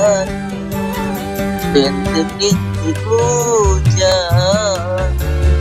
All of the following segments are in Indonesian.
rintik-rintik hujan.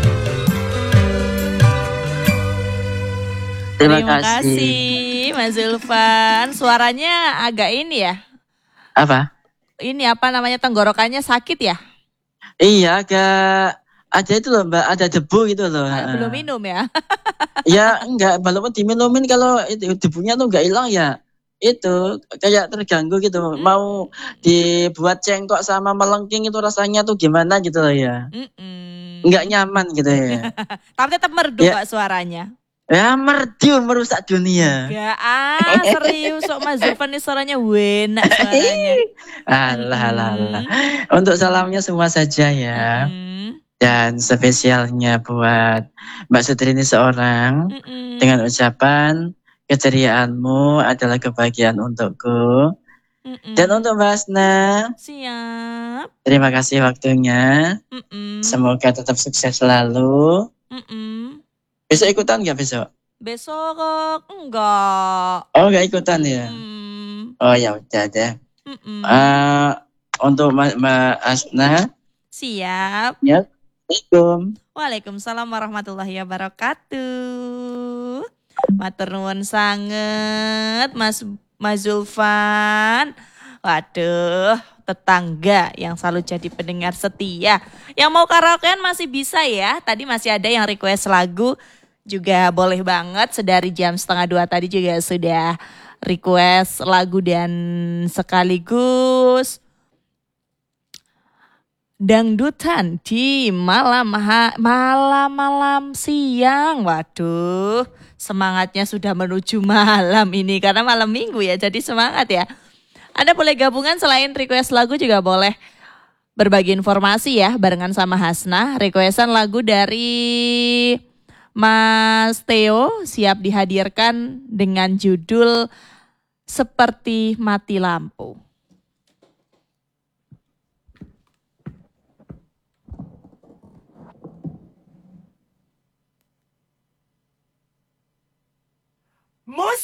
Terima Terima kasih. kasih Mas Zulfan. Suaranya agak ini ya. Apa? Ini apa namanya, tenggorokannya sakit ya? Iya, agak ada itu loh Mbak, ada debu gitu loh. Belum minum ya? Ya enggak, walaupun diminumin kalau itu debunya tuh enggak hilang ya. Itu kayak terganggu gitu. Mau dibuat cengkok sama melengking itu rasanya tuh gimana gitu loh ya. Enggak nyaman gitu ya. Tapi tetap merdu Ya, kok suaranya. ya merdu merusak dunia. Enggak serius kok Mas Zulfan nih suaranya enak suaranya. Alah. Untuk salamnya semua saja ya. Dan spesialnya buat Mbak Sutri ini seorang dengan ucapan keceriaanmu adalah kebahagiaan untukku. Dan untuk Mbak Hasna, Siap. terima kasih waktunya. Semoga tetap sukses selalu. Besok ikutan nggak besok? Besok enggak. Oh nggak ikutan ya? Oh ya udah deh. Untuk Mbak Hasna. Siap. Ya. Assalamualaikum. Waalaikumsalam warahmatullahi wabarakatuh. Matur nuwun sanget Mas Zulfan. Waduh, tetangga yang selalu jadi pendengar setia. Yang mau karaokean masih bisa ya. Tadi masih ada yang request lagu, juga boleh banget. Sedari jam 1:30 tadi juga sudah request lagu dan sekaligus dangdutan di malam siang. Waduh, semangatnya sudah menuju malam ini karena malam minggu ya, jadi semangat ya. Anda boleh gabungan selain request lagu juga boleh berbagi informasi ya barengan sama Hasna. Requestan lagu dari Mas Theo siap dihadirkan dengan judul Seperti Mati Lampu. Musik